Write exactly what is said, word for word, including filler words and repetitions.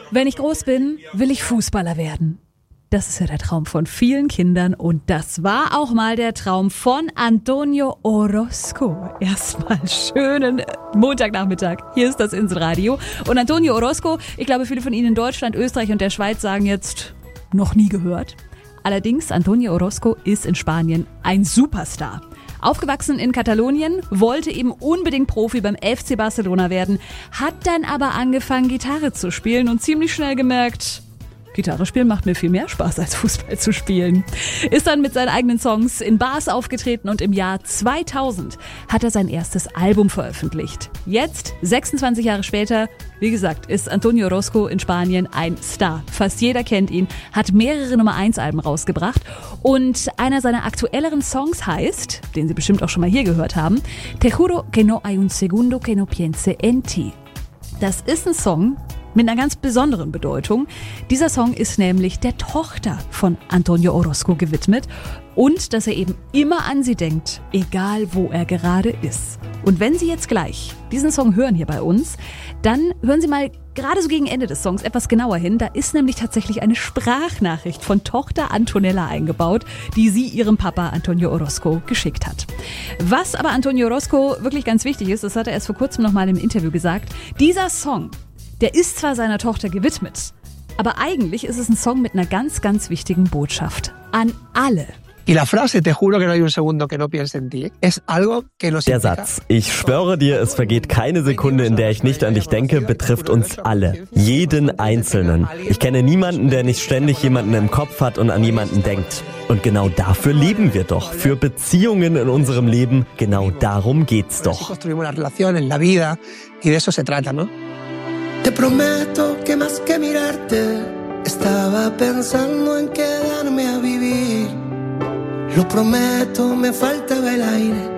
Wenn ich groß bin, will ich Fußballer werden. Das ist ja der Traum von vielen Kindern und das war auch mal der Traum von Antonio Orozco. Erstmal schönen Montagnachmittag. Hier ist das Inselradio. Und Antonio Orozco, ich glaube, viele von Ihnen in Deutschland, Österreich und der Schweiz sagen jetzt, noch nie gehört. Allerdings, Antonio Orozco ist in Spanien ein Superstar. Aufgewachsen in Katalonien, wollte eben unbedingt Profi beim F C Barcelona werden, hat dann aber angefangen, Gitarre zu spielen und ziemlich schnell gemerkt, Gitarre spielen macht mir viel mehr Spaß als Fußball zu spielen. Ist dann mit seinen eigenen Songs in Bars aufgetreten und im Jahr zweitausend hat er sein erstes Album veröffentlicht. Jetzt, sechsundzwanzig Jahre später, wie gesagt, ist Antonio Orozco in Spanien ein Star. Fast jeder kennt ihn, hat mehrere Nummer eins Alben rausgebracht und einer seiner aktuelleren Songs heißt, den Sie bestimmt auch schon mal hier gehört haben, Te juro que no hay un segundo que no piense en ti. Das ist ein Song mit einer ganz besonderen Bedeutung. Dieser Song ist nämlich der Tochter von Antonio Orozco gewidmet und dass er eben immer an sie denkt, egal wo er gerade ist. Und wenn Sie jetzt gleich diesen Song hören hier bei uns, dann hören Sie mal gerade so gegen Ende des Songs etwas genauer hin. Da ist nämlich tatsächlich eine Sprachnachricht von Tochter Antonella eingebaut, die sie ihrem Papa Antonio Orozco geschickt hat. Was aber Antonio Orozco wirklich ganz wichtig ist, das hat er erst vor kurzem noch mal im Interview gesagt, dieser Song, der ist zwar seiner Tochter gewidmet, aber eigentlich ist es ein Song mit einer ganz, ganz wichtigen Botschaft an alle. Der Satz, ich schwöre dir, es vergeht keine Sekunde, in der ich nicht an dich denke, betrifft uns alle. Jeden Einzelnen. Ich kenne niemanden, der nicht ständig jemanden im Kopf hat und an jemanden denkt. Und genau dafür leben wir doch. Für Beziehungen in unserem Leben, genau darum geht's doch. Te prometo que más que mirarte, estaba pensando en quedarme a vivir. Lo prometo, me faltaba el aire.